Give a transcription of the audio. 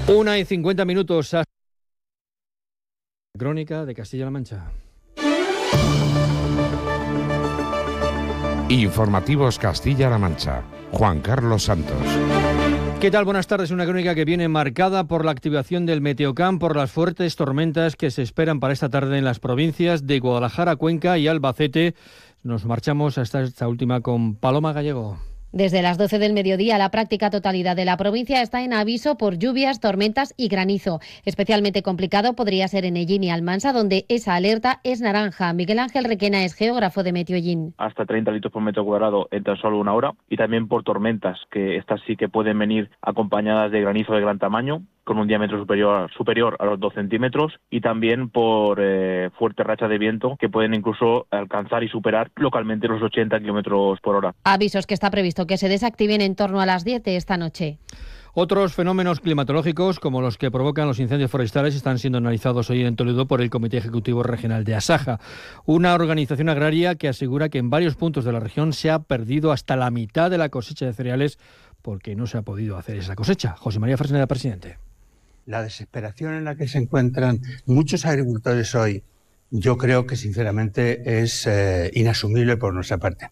1:50 a... Crónica de Castilla-La Mancha. Informativos Castilla-La Mancha. Juan Carlos Santos. ¿Qué tal? Buenas tardes. Una crónica que viene marcada por la activación del Meteocam, por las fuertes tormentas que se esperan para esta tarde en las provincias de Guadalajara, Cuenca y Albacete. Nos marchamos hasta esta última con Paloma Gallego. Desde las 12 del mediodía, la práctica totalidad de la provincia está en aviso por lluvias, tormentas y granizo. Especialmente complicado podría ser en Ellín y Almansa, donde esa alerta es naranja. Miguel Ángel Requena es geógrafo de Meteo Ellín. Hasta 30 litros por metro cuadrado en tan solo una hora. Y también por tormentas, que estas sí que pueden venir acompañadas de granizo de gran tamaño, con un diámetro superior a los 2 centímetros, y también por fuertes rachas de viento que pueden incluso alcanzar y superar localmente los 80 kilómetros por hora. Avisos que está previsto que se desactiven en torno a las 10 de esta noche. Otros fenómenos climatológicos, como los que provocan los incendios forestales, están siendo analizados hoy en Toledo por el Comité Ejecutivo Regional de Asaja, una organización agraria que asegura que en varios puntos de la región se ha perdido hasta la mitad de la cosecha de cereales porque no se ha podido hacer esa cosecha. José María Fresneda, presidente. La desesperación en la que se encuentran muchos agricultores hoy, yo creo que sinceramente es inasumible por nuestra parte.